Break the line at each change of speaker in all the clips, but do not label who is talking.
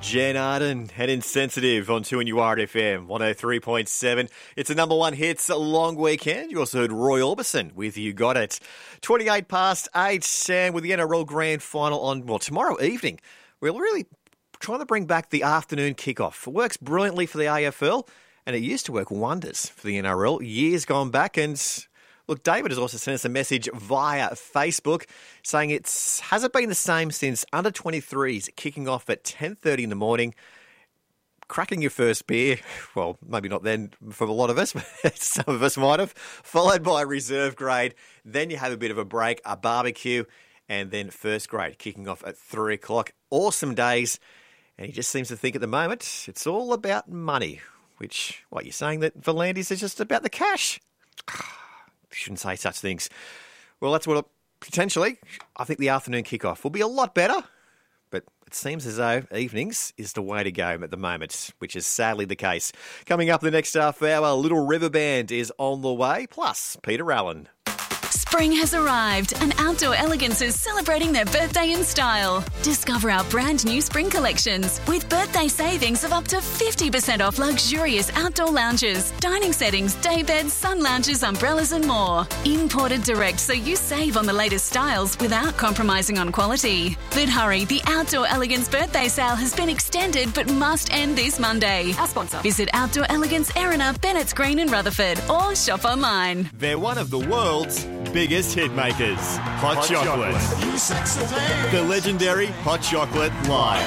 Jen Arden and Insensitive on 2NURFM 103.7. It's a number one hits long weekend. You also heard Roy Orbison with You Got It. 28 past 8, and with the NRL Grand Final on, tomorrow evening, we're really trying to bring back the afternoon kickoff. It works brilliantly for the AFL, and it used to work wonders for the NRL years gone back. And look, David has also sent us a message via Facebook saying it hasn't been the same since under-23s kicking off at 10:30 in the morning, cracking your first beer, well, maybe not then for a lot of us, but some of us might have, followed by reserve grade. Then you have a bit of a break, a barbecue, and then first grade kicking off at 3 o'clock. Awesome days. And he just seems to think at the moment it's all about money, which, what, you're saying that Volandis is just about the cash? Shouldn't say such things. Well, that's what potentially, I think the afternoon kickoff will be a lot better, but it seems as though evenings is the way to go at the moment, which is sadly the case. Coming up the next half hour, Little River Band is on the way, plus Peter Allen.
Spring has arrived and Outdoor Elegance is celebrating their birthday in style. Discover our brand new spring collections with birthday savings of up to 50% off luxurious outdoor lounges, dining settings, day beds, sun lounges, umbrellas and more. Imported direct so you save on the latest styles without compromising on quality. But hurry, the Outdoor Elegance birthday sale has been extended but must end this Monday. Our sponsor. Visit Outdoor Elegance, Erina, Bennett's Green and Rutherford or shop online.
They're one of the world's biggest hit makers, Hot Chocolate. The legendary Hot Chocolate Live.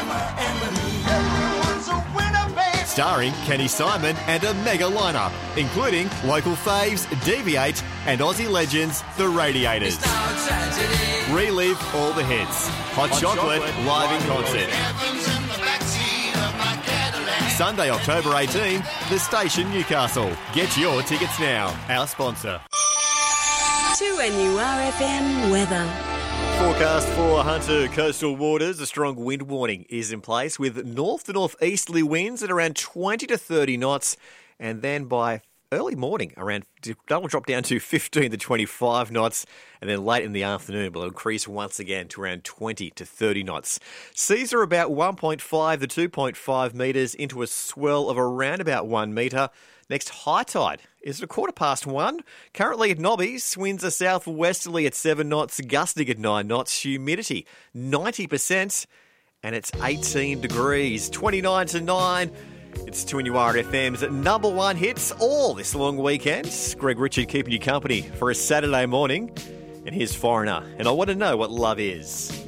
Starring Kenny Simon and a mega lineup, including local faves Deviate and Aussie legends The Radiators. Relive all the hits. Hot Chocolate live in concert. Sunday, October 18, The Station, Newcastle. Get your tickets now. Our sponsor.
2NURFM weather.
Forecast for Hunter coastal waters. A strong wind warning is in place with north to northeasterly winds at around 20 to 30 knots. And then by early morning, that'll drop down to 15 to 25 knots. And then late in the afternoon, will increase once again to around 20 to 30 knots. Seas are about 1.5 to 2.5 metres into a swell of around about 1 metre. Next high tide is at 1:15. Currently at Nobbies, winds are southwesterly at 7 knots, gusting at 9 knots, humidity 90%, and it's 18 degrees, 29 to 9. It's 2NURFM's number one hits all this long weekend. Greg Richard keeping you company for a Saturday morning. And here's Foreigner, and I Want to Know What Love Is.